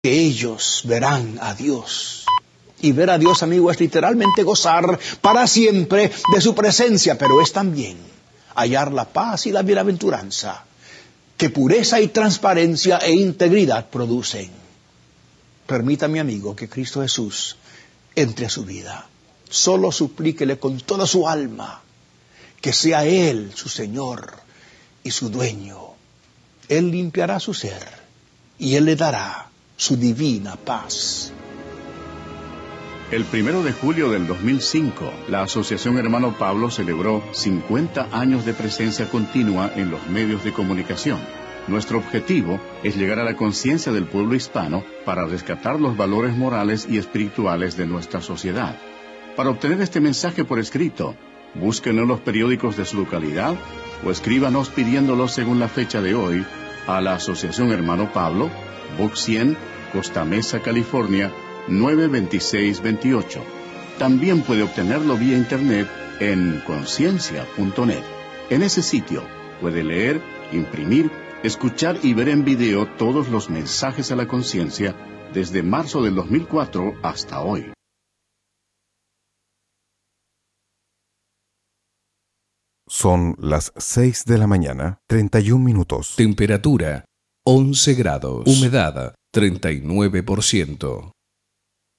que ellos verán a Dios. Y ver a Dios, amigo, es literalmente gozar para siempre de su presencia, pero es también hallar la paz y la bienaventuranza que pureza y transparencia e integridad producen. Permítame, amigo, que Cristo Jesús entre a su vida. Solo suplíquele con toda su alma que sea Él su Señor y su dueño. Él limpiará su ser y Él le dará su divina paz. El 1 de julio del 2005, la Asociación Hermano Pablo celebró 50 años de presencia continua en los medios de comunicación. Nuestro objetivo es llegar a la conciencia del pueblo hispano para rescatar los valores morales y espirituales de nuestra sociedad. Para obtener este mensaje por escrito, búsquenlo en los periódicos de su localidad o escríbanos pidiéndolo según la fecha de hoy a la Asociación Hermano Pablo, Box 100, Costa Mesa, California, 92628. También puede obtenerlo vía internet en conciencia.net. En ese sitio puede leer, imprimir, escuchar y ver en video todos los mensajes a la conciencia desde marzo del 2004 hasta hoy. Son las 6 de la mañana, 31 minutos. Temperatura 11 grados. Humedad 39%.